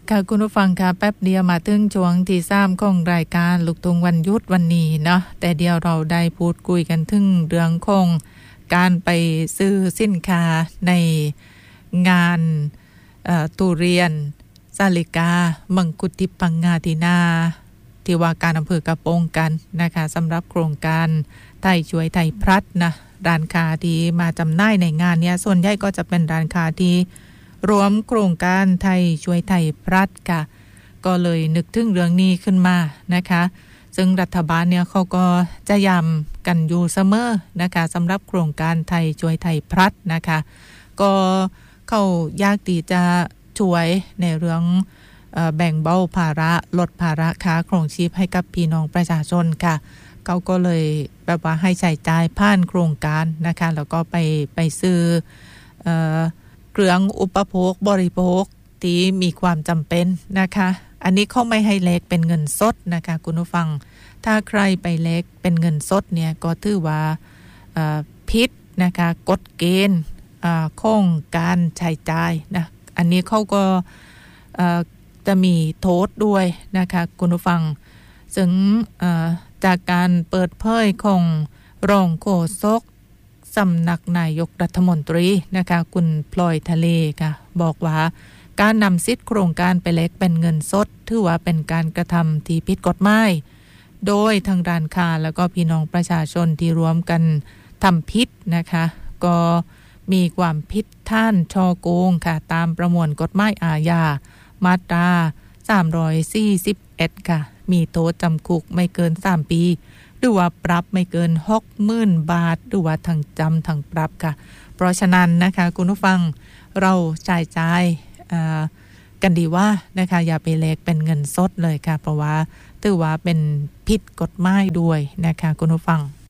ค่ะคุณผู้ฟังค่ะแป๊บเดียวมาถึงช่วงที่3ของรายการลูกทุ่งวันหยุดวันนี้เนาะแต่เดี๋ยวเราได้พูดคุยกันถึงเรื่องของการไปซื้อสินค้าในงานตุเรียนสาลิกามังคุดทิพังงาตินาที่ว่าการอำเภอกระโปรงกันนะคะสำหรับโครงการไทยช่วยไทยพลัดนะร้านค้าที่มาจำหน่ายในงานเนี้ยส่วนใหญ่ก็จะเป็นร้านค้าที่รวมโครงการไทยช่วยไทยพลัดค่ะก็เลยนึกถึงเรื่องนี้ขึ้นมานะคะซึ่งรัฐบาลเนี่ยเขาก็จะย้ำกันอยู่เสมอนะคะสำหรับโครงการไทยช่วยไทยพลัดนะคะก็เขาอยากที่จะช่วยในเรื่องแบ่งเบาภาระลดภาระค่าครองชีพให้กับพี่น้องประชาชนค่ะเขาก็เลยแบบว่าให้ใช้จ่ายผ่านโครงการนะคะแล้วก็ไปซื้อเครื่องอุปโภคบริโภคที่มีความจำเป็นนะคะอันนี้เขาไม่ให้เล็กเป็นเงินสดนะคะคุณผู้ฟังถ้าใครไปเล็กเป็นเงินสดเนี่ยก็ถือว่าผิดนะคะกฎเกณฑ์ของการใช้จ่ายนะอันนี้เขาก็จะมีโทษด้วยนะคะคุณผู้ฟังซึ่งจากการเปิดเผยของรองโฆษกสำนักนายกรัฐมนตรีนะคะคุณพลอยทะเลค่ะบอกว่าการนำสิทธิโครงการไปแลกเป็นเงินสดถือว่าเป็นการกระทำที่ผิดกฎหมายโดยทางร้านค้าแล้วก็พี่น้องประชาชนที่รวมกันทำผิดนะคะก็มีความผิดฐานฉ้อโกงค่ะตามประมวลกฎหมายอาญามาตรา341ค่ะมีโทษจำคุกไม่เกิน3ปีหรือว่าปรับไม่เกิน 60,000 บาทหรือว่าทั้งจำทั้งปรับค่ะเพราะฉะนั้นนะคะคุณผู้ฟังเราจ่ายกันดีว่านะคะอย่าไปแลกเป็นเงินสดเลยค่ะเพราะว่าถือว่าเป็นผิดกฎหมายด้วยนะคะคุณผู้ฟัง